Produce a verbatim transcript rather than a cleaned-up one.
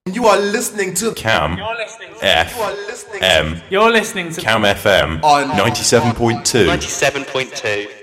You are listening to Cam You're listening to F You are listening M You're listening to Cam F M on ninety-seven point two. ninety-seven point two.